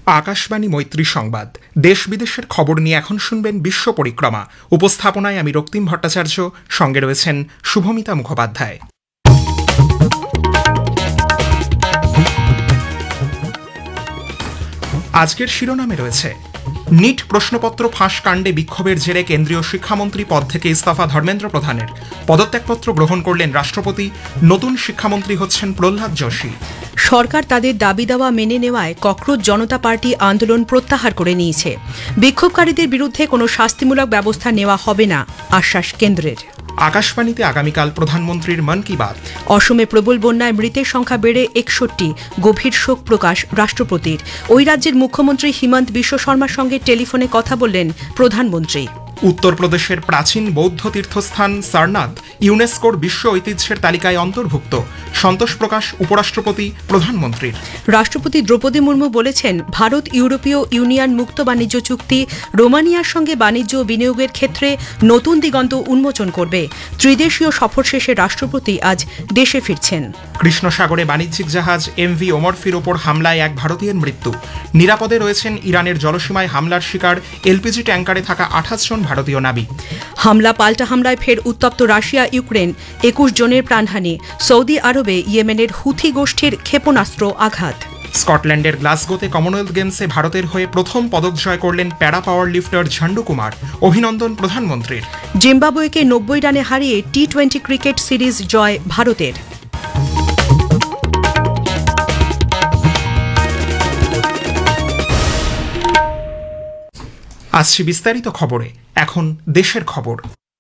আকাশবাণী মৈত্রী সংবাদ দেশ বিদেশের খবর নিয়ে এখন শুনবেন বিশ্ব পরিক্রমা। উপস্থাপনায় আমি রক্তিম ভট্টাচার্য, সঙ্গে রয়েছেন শুভমিতা মুখোপাধ্যায়। আজকের শিরোনামে রয়েছে নিট প্রশ্নপত্র ফাঁস কাণ্ডে বিক্ষোভের জেরে কেন্দ্রীয় শিক্ষামন্ত্রী পদ থেকে ইস্তফা ধর্মেন্দ্র প্রধানের, পদত্যাগপত্র গ্রহণ করলেন রাষ্ট্রপতি, নতুন শিক্ষামন্ত্রী হচ্ছেন প্রহ্লাদ যোশী। সরকার তাদের দাবি দাওয়া মেনে নেওয়ায় ককরোচ জনতা পার্টি আন্দোলন প্রত্যাহার করে নিয়েছে। বিক্ষোভকারীদের বিরুদ্ধে কোনো শাস্তিমূলক ব্যবস্থা নেওয়া হবে না, আশ্বাস কেন্দ্রের। আকাশবাণীতে আগামীকাল প্রধানমন্ত্রীর মন কি বাত। অসমে প্রবল বন্যায় মৃতের সংখ্যা বেড়ে 61, গভীর শোক প্রকাশ রাষ্ট্রপতির। ওই রাজ্যের মুখ্যমন্ত্রী হিমন্ত বিশ্ব শর্মার সঙ্গে টেলিফোনে কথা বললেন প্রধানমন্ত্রী। উত্তরপ্রদেশের প্রাচীন বৌদ্ধ তীর্থস্থান সারনাথ ইউনেস্কোর বিশ্ব ঐতিহ্যের তালিকায় অন্তর্ভুক্ত, সন্তোষ প্রকাশ উপরাষ্ট্রপতি প্রধানমন্ত্রীর। রাষ্ট্রপতি দ্রৌপদী মুর্মু বলেছেন, ভারত ইউরোপীয় ইউনিয়ন মুক্ত বাণিজ্য চুক্তি রোমানিয়ার সঙ্গে বাণিজ্য ও বিনিয়োগের ক্ষেত্রে নতুন দিগন্ত উন্মোচন করবে। ত্রিদেশীয় সফর শেষে রাষ্ট্রপতি আজ দেশে ফিরছেন। কৃষ্ণ সাগরে বাণিজ্যিক জাহাজ এমভি ওমরফির ওপর হামলায় এক ভারতীয়ের মৃত্যু। নিরাপদে রয়েছেন ইরানের জলসীমায় হামলার শিকার এলপিজি ট্যাঙ্কারে থাকা 28 জন ভারতীয় নাবিক। হামলা পাল্টা হামলায় ফের উত্তপ্ত রাশিয়া ইউক্রেন, 21 জনের প্রাণহানি। সৌদি আরবে ইয়েমেনের হুথি গোষ্ঠীর ক্ষেপণাস্ত্র আঘাত। স্কটল্যান্ডের গ্লাসগোতে কমনওয়েলথ গেমসে ভারতের হয়ে প্রথম পদক জয় করলেন প্যারা পাওয়ার লিফটার ঝান্ডু কুমার, অভিনন্দন প্রধানমন্ত্রীর। জিম্বাবুয়েকে 90 রানে হারিয়ে টি-20 ক্রিকেট সিরিজ জয় ভারতের। আসছি বিস্তারিত খবরে। এখন দেশের খবর।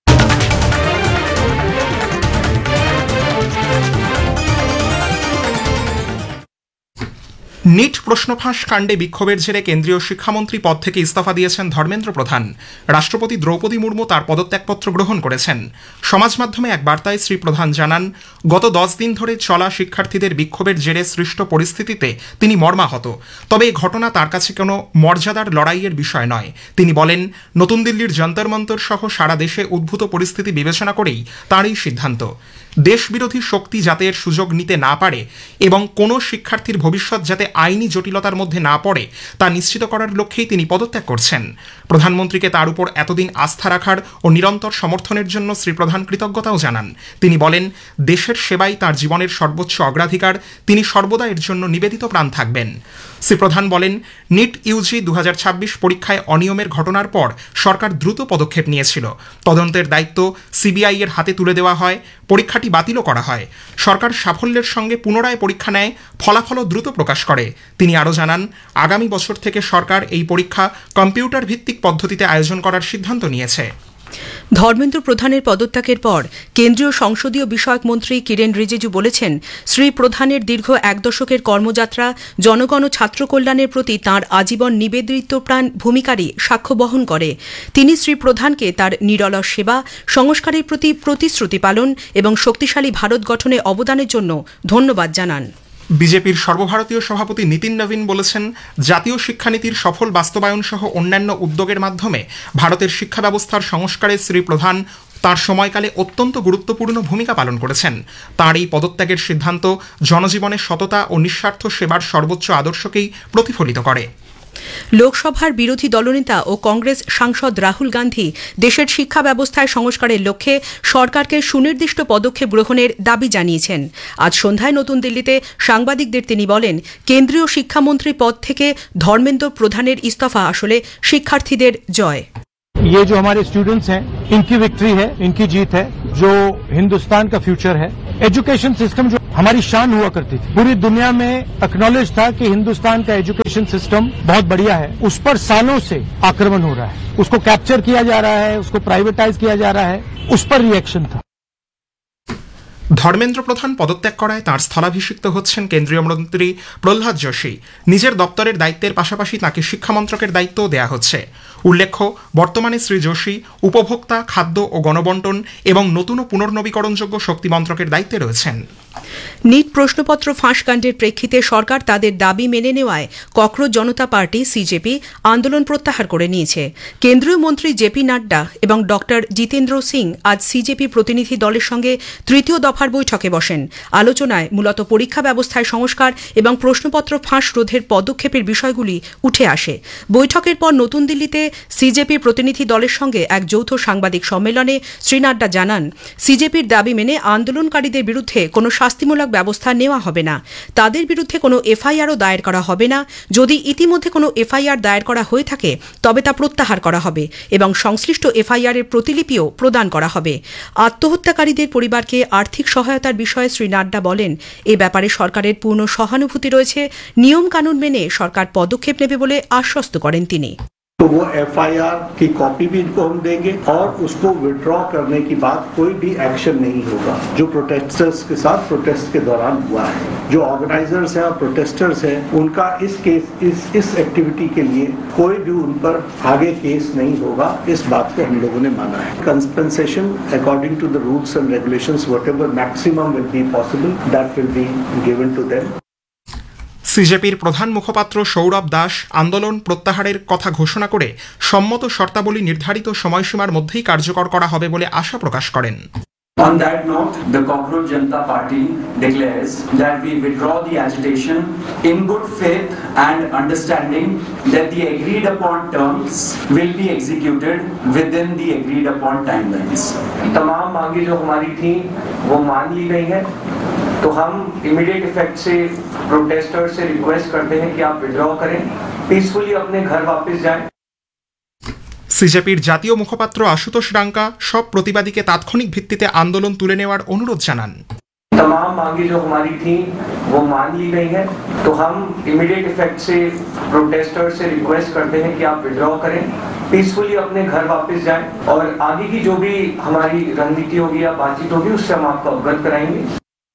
নিট প্রশ্নফাঁস কাণ্ডে বিক্ষোভের জেরে কেন্দ্রীয় শিক্ষামন্ত্রী পদ থেকে ইস্তফা দিয়েছেন ধর্মেন্দ্র প্রধান। রাষ্ট্রপতি দ্রৌপদী মুর্মু তার পদত্যাগপত্র গ্রহণ করেছেন। সমাজ মাধ্যমে এক বার্তায় শ্রী প্রধান জানান, গত 10 দিন ধরে চলা শিক্ষার্থীদের বিক্ষোভের জেরে সৃষ্ট পরিস্থিতিতে তিনি মর্মাহত। তবে এই ঘটনা তার কাছে কোনো মর্যাদার লড়াইয়ের বিষয় নয়। তিনি বলেন, নতুন দিল্লির যন্তর মন্তর সহ সারা দেশে উদ্ভূত পরিস্থিতি বিবেচনা করেই তাঁর এই সিদ্ধান্ত। দেশবিরোধী শক্তি যাতে এর সুযোগ নিতে না পারে এবং কোনো শিক্ষার্থীর ভবিষ্যৎ যাতে আইনি জটিলতার মধ্যে না পড়ে তা নিশ্চিত করার লক্ষ্যেই তিনি পদত্যাগ করছেন। প্রধানমন্ত্রীকে তার উপর এতদিন আস্থা রাখার ও নিরন্তর সমর্থনের জন্য শ্রী প্রধান কৃতজ্ঞতাও জানান। তিনি বলেন, দেশের সেবাই তার জীবনের সর্বোচ্চ অগ্রাধিকার, তিনি সর্বদা এর জন্য নিবেদিত প্রাণ থাকবেন। শ্রী প্রধান বলেন, নিট ইউজি 2026 পরীক্ষায় অনিয়মের ঘটনার পর সরকার দ্রুত পদক্ষেপ নিয়েছিল। তদন্তের দায়িত্ব সিবিআই এর হাতে তুলে দেওয়া হয়, পরীক্ষাটি বাতিলও করা হয়। সরকার সাফল্যের সঙ্গে পুনরায় পরীক্ষা নেয়, ফলাফলও দ্রুত প্রকাশ করে। তিনি আরও জানান, আগামী বছর থেকে সরকার এই পরীক্ষা কম্পিউটার ভিত্তিক পদ্ধতিতে আয়োজন করার সিদ্ধান্ত নিয়েছে। ধর্মেন্দ্র প্রধানের পদত্যাগের পর কেন্দ্রীয় সংসদীয় বিষয়ক মন্ত্রী কিরেন রিজিজু বলেছেন, শ্রী প্রধানের দীর্ঘ 1 দশকের কর্মযাত্রা জনগণ ও ছাত্র কল্যাণের প্রতি তাঁর আজীবন নিবেদিতপ্রাণ ভূমিকারই সাক্ষ্য বহন করে। তিনি শ্রী প্রধানকে তার নিরলস সেবা, সংস্কারের প্রতি প্রতিশ্রুতি পালন এবং শক্তিশালী ভারত গঠনে অবদানের জন্য ধন্যবাদ জানান। বিজেপির সর্বভারতীয় সভাপতি নীতিন নবীন বলেছেন, জাতীয় শিক্ষানীতির সফল বাস্তবায়ন সহ অন্যান্য উদ্যোগের মাধ্যমে ভারতের শিক্ষা ব্যবস্থার সংস্কারে শ্রী প্রধান তার সময়কালে অত্যন্ত গুরুত্বপূর্ণ ভূমিকা পালন করেছেন। তাঁর এই পদত্যাগের সিদ্ধান্ত জনজীবনের সততা ও নিঃস্বার্থ সেবার সর্বোচ্চ আদর্শকেই প্রতিফলিত করে। লোকসভার বিরোধী দলনেতা ও কংগ্রেস সাংসদ রাহুল গান্ধী দেশের শিক্ষা ব্যবস্থায় সংস্কারের লক্ষ্যে সরকারকে সুনির্দিষ্ট পদক্ষেপ গ্রহণের দাবি জানিয়েছেন। আজ সন্ধ্যায় নতুন দিল্লিতে সাংবাদিকদের তিনি বলেন, কেন্দ্রীয় শিক্ষামন্ত্রী পদ থেকে ধর্মেন্দ্র প্রধানের ইস্তফা আসলে শিক্ষার্থীদের জয়। ये जो हमारे स्टूडेंट्स हैं, इनकी विक्ट्री है, इनकी जीत है, जो हिंदुस्तान का फ्यूचर है। एजुकेशन सिस्टम जो हमारी शान हुआ करती थी, पूरी दुनिया में एक्नॉलेज था कि हिंदुस्तान का एजुकेशन सिस्टम बहुत बढ़िया है, उस पर सालों से आक्रमण हो रहा है, उसको कैप्चर किया जा रहा है, उसको प्राइवेटाइज किया जा रहा है, उस पर रिएक्शन था। ধর্মেন্দ্র প্রধান পদত্যাগ করায় তাঁর স্থলাভিষিক্ত হচ্ছেন কেন্দ্রীয় মন্ত্রী প্রহ্লাদ যোশী। নিজের দপ্তরের দায়িত্বের পাশাপাশি তাঁকে শিক্ষামন্ত্রকের দায়িত্বও দেয়া হচ্ছে। উল্লেখ্য, বর্তমানে শ্রী যোশী উপভোক্তা, খাদ্য ও গণবণ্টন এবং নতুন ও পুনর্নবীকরণযোগ্য শক্তি মন্ত্রকের দায়িত্বে রয়েছেন। নিট প্রশ্নপত্র ফাঁস কাণ্ডের প্রেক্ষিতে সরকার তাদের দাবি মেনে নেওয়ায় ককরোচ জনতা পার্টি সিজেপি আন্দোলন প্রত্যাহার করে নিয়েছে। কেন্দ্রীয় মন্ত্রী জেপি নাড্ডা এবং ডক্টর জিতেন্দ্র সিং আজ সিজেপি প্রতিনিধি দলের সঙ্গে তৃতীয় দফার বৈঠকে বসেন। আলোচনায় মূলত পরীক্ষা ব্যবস্থায় সংস্কার এবং প্রশ্নপত্র ফাঁস রোধের পদক্ষেপের বিষয়গুলি উঠে আসে। বৈঠকের পর নতুন দিল্লিতে সিজেপি প্রতিনিধি দলের সঙ্গে এক যৌথ সাংবাদিক সম্মেলনে শ্রী নাড্ডা জানান, সিজেপির দাবি মেনে আন্দোলনকারীদের বিরুদ্ধে কোনো শাস্তিমূলক ব্যবস্থা নেওয়া হবে না। তাদের বিরুদ্ধে কোনো এফআইআরও দায়ের করা হবে না। যদি ইতিমধ্যে কোনো এফআইআর দায়ের করা হয়ে থাকে তবে তা প্রত্যাহার করা হবে এবং সংশ্লিষ্ট এফআইআর এর প্রতিলিপিও প্রদান করা হবে। আত্মহত্যাকারীদের পরিবারকে আর্থিক সহায়তার বিষয়ে শ্রী নাড্ডা বলেন, এ ব্যাপারে সরকারের পূর্ণ সহানুভূতি রয়েছে। নিয়ম কানুন মেনে সরকার পদক্ষেপ নেবে বলে আশ্বস্ত করেন তিনি। तो वो एफआईआर की कॉपी भी इनको हम देंगे और उसको विड्रॉ करने की बात कोई भी एक्शन नहीं होगा जो प्रोटेस्टर्स के साथ प्रोटेस्ट के दौरान हुआ है। जो ऑर्गेनाइजर्स हैं और प्रोटेस्टर्स हैं उनका इस एक्टिविटी के लिए कोई भी उन पर आगे केस नहीं होगा। इस बात को हम लोगों ने माना है। Compensation according to the rules and regulations whatever maximum will be possible that will be given to them. সিজেপির প্রধান মুখপাত্র সৌরভ দাস আন্দোলন প্রত্যাহারের কথা ঘোষণা করে সম্মত শর্তাবলী নির্ধারিত সময়সীমার মধ্যেই কার্যকর করা হবে বলে আশা প্রকাশ করেন। On that note, the Cockroach Janata Party declares that we withdraw the agitation in good faith and understanding that the agreed upon terms will be executed within the agreed upon timelines. तमाम मांगे जो हमारी थी वो मान ली गई हैं, तो हम इमीडिएट इफेक्ट से प्रोटेस्टर्स से रिक्वेस्ट करते हैं कि आप विड्रॉ करें, पीसफुली अपने घर वापस जाएं। সিজেপির জাতীয় মুখপাত্র আশুতোষ রাঙ্কা সব প্রতিবাদীকে তাৎক্ষণিক ভিত্তিতে আন্দোলন তুলে নেওয়ার অনুরোধ জানান। तमाम मांगे जो हमारी थी वो मान ली गई हैं, तो हम इमीडिएट इफेक्ट से प्रोटेस्टर्स से रिक्वेस्ट करते हैं कि आप विड्रॉ करें, पीसफुली अपने घर वापस जाएं और आगे की जो भी हमारी रणनीति होगी या बातचीत होगी उससे हम आपको अवगत कराएंगे।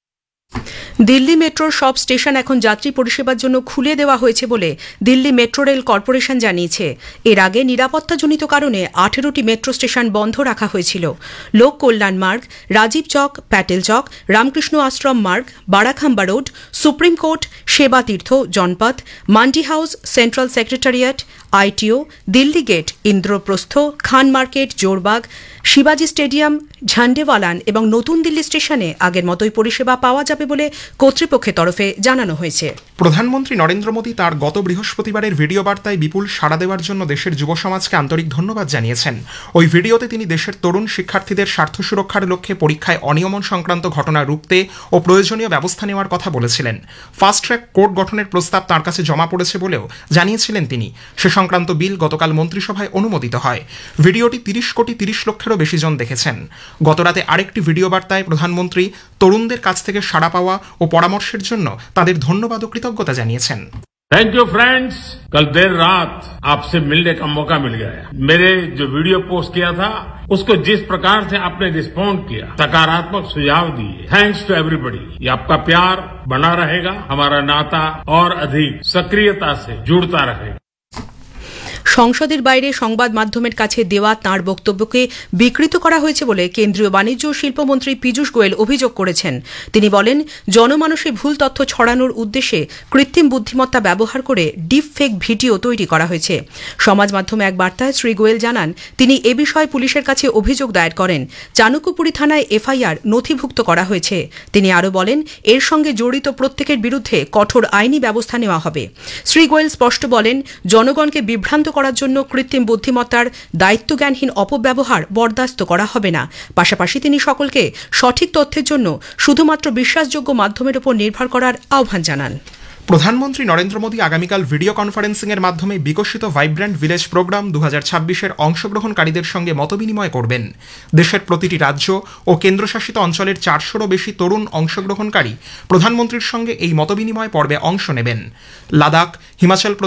দিল্লি মেট্রোর সব স্টেশন এখন যাত্রী পরিষেবার জন্য খুলে দেওয়া হয়েছে বলে দিল্লি মেট্রো রেল কর্পোরেশন জানিয়েছে। এর আগে নিরাপত্তাজনিত কারণে 18টি মেট্রো স্টেশন বন্ধ রাখা হয়েছিল। লোক কল্যাণ মার্গ, রাজীব চক, প্যাটেল চক, রামকৃষ্ণ আশ্রম মার্গ, বারাখাম্বা রোড, সুপ্রিম কোর্ট, সেবা তীর্থ, জনপথ, mandi house, central secretariat, ITO, Delhi gate, Indraprastha, খান মার্কেট, জোরবাগ, শিবাজি স্টেডিয়াম, ঝান্ডেওয়ালান এবং নতুন দিল্লি স্টেশনে আগের মতোই পরিষেবা পাওয়া যাবে বলে কর্তৃপক্ষের তরফে জানানো হয়েছে। প্রধানমন্ত্রী নরেন্দ্র মোদী তাঁর গত বৃহস্পতিবারের ভিডিও বার্তায় বিপুল সাড়া দেওয়ার জন্য দেশের যুব সমাজকে আন্তরিক ধন্যবাদ জানিয়েছেন। ওই ভিডিওতে তিনি দেশের তরুণ শিক্ষার্থীদের স্বার্থ সুরক্ষার লক্ষ্যে পরীক্ষায় অনিয়মন সংক্রান্ত ঘটনা রুখতে ও প্রয়োজনীয় ব্যবস্থা নেওয়ার কথা বলেছিলেন। ফাস্ট ট্র্যাক কোর্ট গঠনের প্রস্তাব তাঁর কাছে জমা পড়েছে বলেও জানিয়েছিলেন তিনি। সে সংক্রান্ত বিল গতকাল মন্ত্রিসভায় অনুমোদিত হয়। ভিডিওটি 30 কোটি 30 লক্ষেরও বেশি জন দেখেছেন। গতরাতে আরেকটি ভিডিও বার্তায় প্রধানমন্ত্রী তরুণদের কাছ থেকে সাড়া পাওয়া ও পরামর্শের জন্য তাদের ধন্যবাদ ও কৃতজ্ঞতা জানিয়েছেন। Thank you friends. कल देर रात आपसे मिलने का मौका मिल गया। मेरे जो वीडियो पोस्ट किया था उसको जिस प्रकार से आपने रिस्पॉन्ड किया, सकारात्मक सुझाव दिए, थैंक्स टू एवरीबडी। ये आपका प्यार बना रहेगा, हमारा नाता और अधिक सक्रियता से जुड़ता रहेगा। সংসদের বাইরে সংবাদ মাধ্যমের কাছে দেওয়া তাঁর বক্তব্যকে বিকৃত করা হয়েছে বলে কেন্দ্রীয় বাণিজ্য ও শিল্পমন্ত্রী পীযূষ গোয়েল অভিযোগ করেছেন। তিনি বলেন, জনমানসে ভুল তথ্য ছড়ানোর উদ্দেশ্যে কৃত্রিম বুদ্ধিমত্তা ব্যবহার করে ডিপ ফেক ভিডিও তৈরি করা হয়েছে। সমাজ মাধ্যমে এক বার্তায় শ্রী গোয়েল জানান, তিনি এ বিষয়ে পুলিশের কাছে অভিযোগ দায়ের করেন। চাণক্যপুরী থানায় এফআইআর নথিভুক্ত করা হয়েছে। তিনি আরও বলেন, এর সঙ্গে জড়িত প্রত্যেকের বিরুদ্ধে কঠোর আইনি ব্যবস্থা নেওয়া হবে। শ্রী গোয়েল স্পষ্ট বলেন, জনগণকে বিভ্রান্ত করার জন্য কৃত্রিম বুদ্ধিমত্তার দায়িত্বজ্ঞানহীন অপব্যবহার বরদাস্ত করা হবে না। পাশাপাশি তিনি সকলকে সঠিক তথ্যের জন্য শুধুমাত্র বিশ্বাসযোগ্য মাধ্যমের উপর নির্ভর করার আহ্বান জানান। প্রধানমন্ত্রী নরেন্দ্র মোদী আগামীকাল ভিডিও কনফারেন্সিং এর মাধ্যমে বিকশিত ভাইব্র্যান্ট ভিলেজ প্রোগ্রাম 2026-এর অংশগ্রহণকারীদের সঙ্গে মতবিনিময় করবেন। দেশের প্রতিটি রাজ্য ও কেন্দ্রশাসিত অঞ্চলের 400-রও বেশি তরুণ অংশগ্রহণকারী প্রধানমন্ত্রীর সঙ্গে এই মতবিনিময় পর্বে অংশ নেবেন। লাদাখ, হিমাচল